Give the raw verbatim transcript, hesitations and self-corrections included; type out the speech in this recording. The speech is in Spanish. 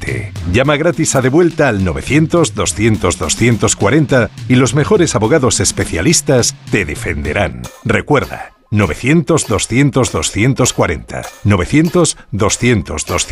límite. Llama gratis a Devuelta al novecientos, doscientos, doscientos cuarenta y los mejores abogados especialistas te defenderán. Recuerda, novecientos, doscientos, doscientos cuarenta. novecientos, doscientos, doscientos